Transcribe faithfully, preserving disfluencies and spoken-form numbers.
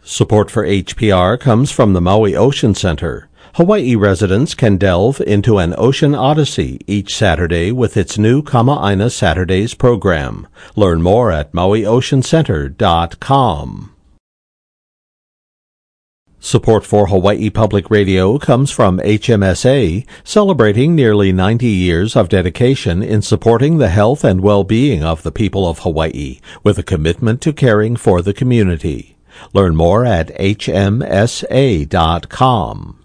Support for H P R comes from the Maui Ocean Center. Hawaii residents can delve into an ocean odyssey each Saturday with its new Kama'aina Saturdays program. Learn more at maui ocean center dot com. Support for Hawaii Public Radio comes from H M S A, celebrating nearly ninety years of dedication in supporting the health and well-being of the people of Hawaii, with a commitment to caring for the community. Learn more at H M S A dot com.